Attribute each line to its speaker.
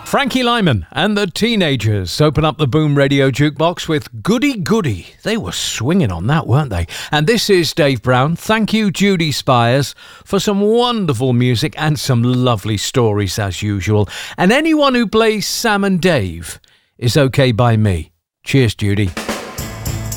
Speaker 1: Frankie Lyman and the Teenagers open up the Boom Radio Jukebox with Goody Goody. They were swinging on that, weren't they? And this is Dave Brown. Thank you, Judy Spires, for some wonderful music and some lovely stories as usual. And anyone who plays Sam and Dave is okay by me. Cheers, Judy.